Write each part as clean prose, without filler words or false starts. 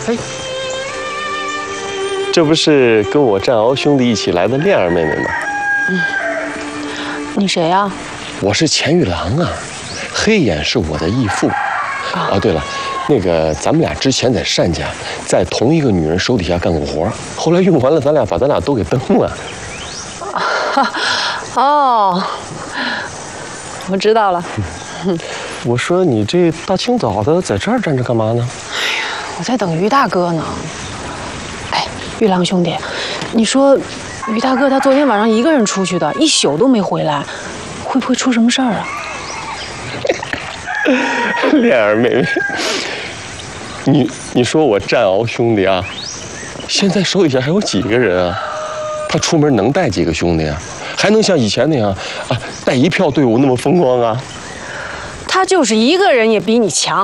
哎，这不是跟我战鳌兄弟一起来的恋儿妹妹吗？ 你谁呀？ 我是钱玉郎啊，黑眼是我的义父。哦，对了，那个咱们俩之前在单家，在同一个女人手底下干过活，后来用完了，把咱俩都给蹬了。 哦，我知道了。 我说你这大清早的在这儿站着干嘛呢？ 我在等于大哥呢。哎，玉郎兄弟，你说于大哥他昨天晚上一个人出去的，一宿都没回来，会不会出什么事儿啊？ 恋儿妹妹，你说我战鳌兄弟啊，现在手底下还有几个人啊？他出门能带几个兄弟啊？还能像以前那样啊，带一票队伍那么风光啊？ 他就是一个人也比你强。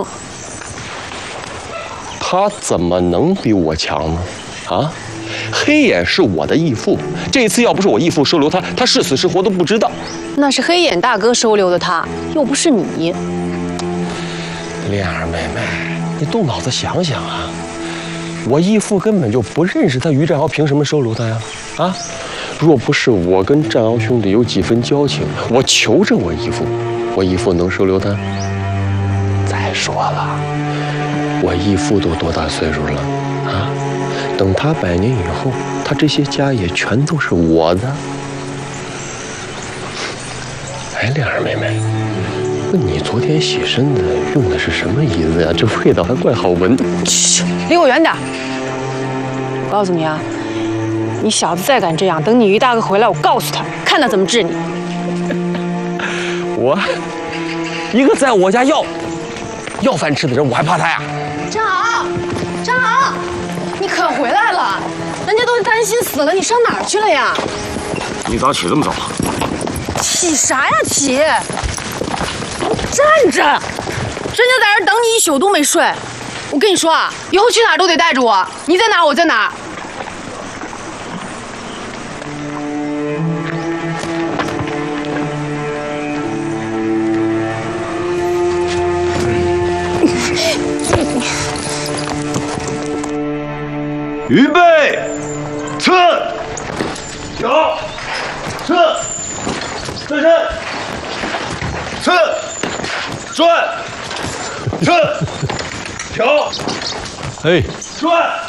他怎么能比我强呢？啊，黑眼是我的义父，这一次要不是我义父收留他，他是死是活都不知道。 那是黑眼大哥收留的他，又不是你。 恋儿妹妹，你动脑子想想啊！我义父根本就不认识他，于战鳌凭什么收留他呀？啊，若不是我跟战鳌兄弟有几分交情，我求着我义父，我义父能收留他？再说了，我义父都多大岁数了啊？等他100年以后，他这些家业全都是我的。哎，恋儿妹妹，问你昨天洗身子用的是什么椅子呀？这味道还怪好闻。 嘘，离我远点！我告诉你啊，你小子再敢这样，等你于大哥回来，我告诉他，看他怎么治你。 我一个在我家要饭吃的人，我还怕他呀？ 张昂，张昂，你可回来了，人家都担心死了，你上哪儿去了呀？ 你咋起这么早？ 起啥呀起？站着，人家在这等你一宿都没睡。我跟你说啊，以后去哪儿都得带着我，你在哪儿我在哪儿。 预备，撤，调，撤，转身，撤，转，撤，调， 哎， 转。